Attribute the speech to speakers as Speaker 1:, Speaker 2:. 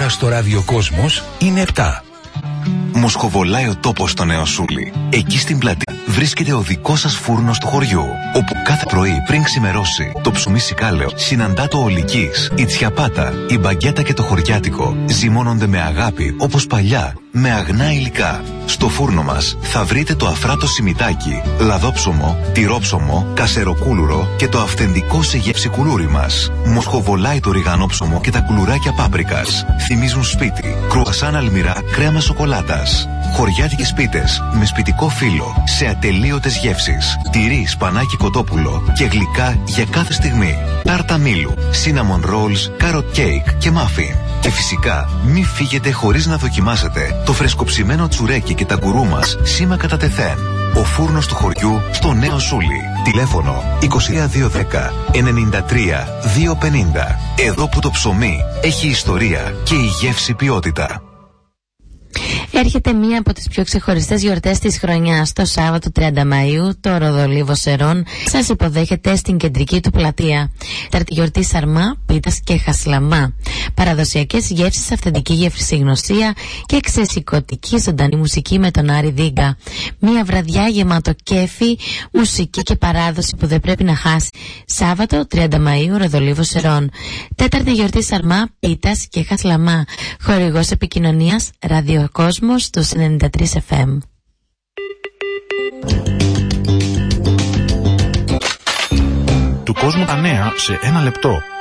Speaker 1: Τώρα στο ραδιοκόσμος είναι 7.
Speaker 2: Μοσχοβολάει ο τόπος στο Νέο Σούλι. Εκεί στην πλατεία βρίσκεται ο δικός σας φούρνος του χωριού, όπου κάθε πρωί πριν ξημερώσει το ψωμί σικάλεο συναντά το ολικής, η τσιαπάτα, η μπαγκέτα και το χωριάτικο ζυμώνονται με αγάπη όπως παλιά, με αγνά υλικά. Στο φούρνο μας θα βρείτε το αφράτο σιμιτάκι, λαδόψωμο, τυρόψωμο, κασεροκούλουρο και το αυθεντικό σε γεύση κουλούρι μας. Μοσχοβολάει το ριγανόψωμο και τα κουλουράκια πάπρικας. Θυμίζουν σπίτι, κρουασάν αλμυρά, κρέμα σοκολάτας. Χωριάτικες πίτες με σπιτικό φύλλο, σε ατελείωτες γεύσεις. Τυρί, σπανάκι, κοτόπουλο και γλυκά για κάθε στιγμή. Τάρτα μήλου, cinnamon rolls, carrot cake και muffin. Και φυσικά, μη φύγετε χωρίς να δοκιμάσετε το φρεσκοψημένο τσουρέκι και τα γκουρού μας σήμα κατά τεθέν. Ο φούρνος του χωριού στο Νέο Σούλι. Τηλέφωνο 23210 93 250. Εδώ που το ψωμί έχει ιστορία και η γεύση ποιότητα.
Speaker 3: Έρχεται μία από τις πιο ξεχωριστές γιορτές της χρονιάς. Το Σάββατο 30 Μαΐου, το Ροδολίβο Σερών σας υποδέχεται στην κεντρική του πλατεία. Τέταρτη γιορτή σαρμά, πίτας και χασλαμά. Παραδοσιακές γεύσεις, αυθεντική γευσηγνωσία και ξεσηκωτική ζωντανή μουσική με τον Άρη Δίγκα. Μία βραδιά γεμάτο κέφι, μουσική και παράδοση που δεν πρέπει να χάσει. Σάββατο 30 Μαΐου, Ροδολίβο Σερών. Τέταρτη γιορτή σαρμά, πίτας και χασλαμά. Χορηγός επικοινωνίας Ραδιοκόσμος στο 93 FM.
Speaker 4: Του κόσμου τα νέα σε ένα λεπτό.